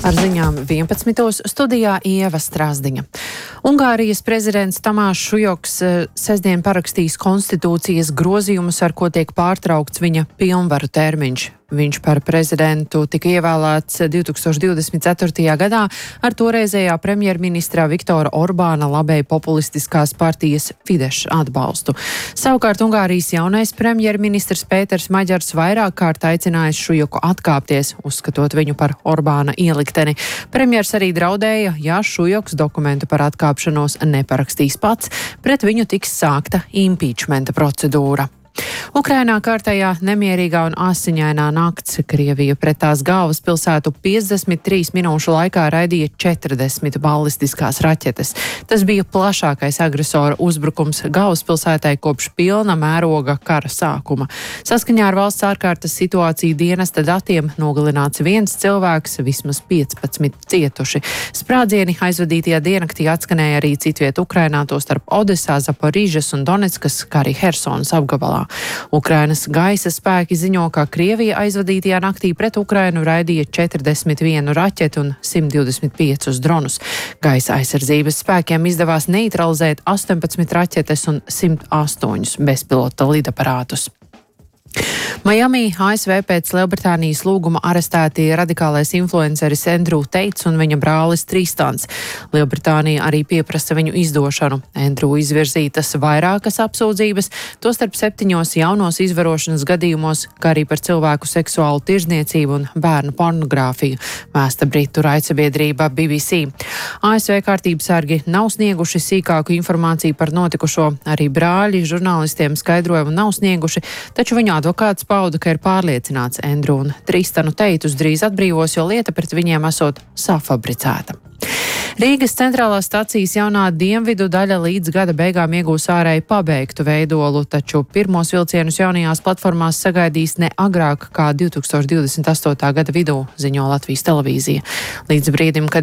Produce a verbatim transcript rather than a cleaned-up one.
Ar ziņām vienpadsmitos studijā Ieva Strāzdiņa. Ungārijas prezidents Tamāss Šujoks sestdien parakstīs konstitūcijas grozījumus, ar ko tiek pārtraukts viņa pilnvaru termiņš. Viņš par prezidentu tika ievēlēts divtūkstoš divdesmit ceturtajā gadā ar toreizējā premjerministra Viktora Orbāna labēji populistiskās partijas Fidesz atbalstu. Savukārt Ungārijas jaunais premjerministrs Pēters Maģars vairāk kārt aicinājis Šujoku atkāpties, uzskatot viņu par Orbāna ielikteni. Premjers arī draudēja, ja Šujoks dokumentu par atkāpšanos neparakstīs pats, pret viņu tiks sākta impeachmenta procedūra. Ukrainā kārtējā nemierīgā un asiņainā nakts. Krievija pret tās galvaspilsētu piecdesmit trīs minūšu laikā raidīja četrdesmit ballistiskās raķetes. Tas bija plašākais agresora uzbrukums galvaspilsētai kopš pilna mēroga kara sākuma. Saskaņā ar valsts ārkārtas situāciju dienesta datiem nogalināts viens cilvēks, vismaz piecpadsmit cietuši. Sprādzieni aizvadītajā diennaktī atskanēja arī citviet Ukrainā, tostarp Odesā, Zaporižas un Doneckas, kā arī Hersonas apgabalā. Ukrainas gaisa spēki ziņo, ka Krievija aizvadītajā naktī pret Ukrainu raidīja četrdesmit vienu raķeti un simt divdesmit piecus dronus. Gaisa aizsardzības spēkiem izdevās neitralizēt astoņpadsmit raķetes un simt astoņus bezpilota lidaparātus. Miami, A S V pēc Lielbritānijas lūguma arestēti radikālais influenceris Andrew Teits un viņa brālis Tristans. Lielbritānija arī pieprasa viņu izdošanu. Andrew izvirzītas vairākas apsūdzības, tostarp septiņos jaunos izvarošanas gadījumos, kā arī par cilvēku seksuālu tirzniecību un bērnu pornogrāfiju, vēsta britu raidsabiedrība B B C. A S V kārtības sargi nav snieguši sīkāku informāciju par notikušo, arī brāļi žurnālistiem skaidrojumu nav snieguši, taču viņu advokāts pauda, ka ir pārliecināts Andrew un Tristanu Teitus drīz atbrīvos, jo lieta pret viņiem esot safabricēta. Rīgas centrālās stacijas jaunā dienvidu daļa līdz gada beigām iegūs ārēji pabeigtu veidolu, taču pirmos vilcienus jaunajās platformās sagaidīs ne agrāk kā divtūkstoš divdesmit astotā gada vidū, ziņo Latvijas televīzija. Līdz brīdim, kad